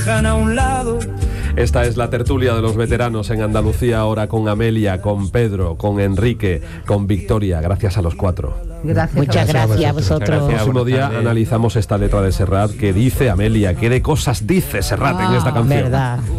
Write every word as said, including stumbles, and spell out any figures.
dejan a un lado. Esta es la tertulia de los veteranos en Andalucía, ahora con Amelia, con Pedro, con Enrique, con Victoria. Gracias a los cuatro. Gracias. Muchas gracias a vosotros. El próximo día analizamos esta letra de Serrat que dice Amelia, qué de cosas dice Serrat ah, en esta canción. Verdad.